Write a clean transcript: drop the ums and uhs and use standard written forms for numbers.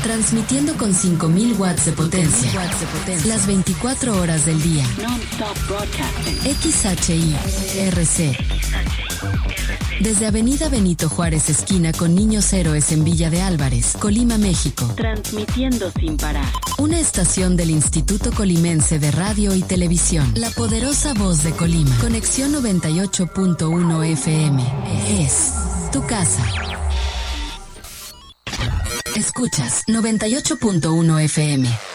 Transmitiendo con 5.000 watts de potencia. Las 24 horas del día. XHI-RC. Desde Avenida Benito Juárez, esquina con Niños Héroes en Villa de Álvarez, Colima, México. Transmitiendo sin parar. Una estación del Instituto Colimense de Radio y Televisión. La poderosa voz de Colima. Conexión 98.1 FM. Es tu casa. Escuchas 98.1 FM.